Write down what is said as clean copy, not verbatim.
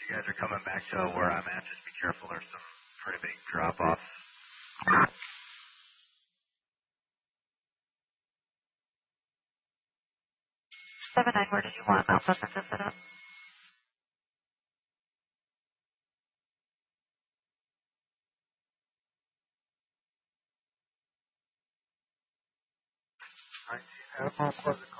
you guys are coming back to where I'm at, just be careful. There's some pretty big drop-offs. 79, where did you want Alpha to set up? Admiral Corsica.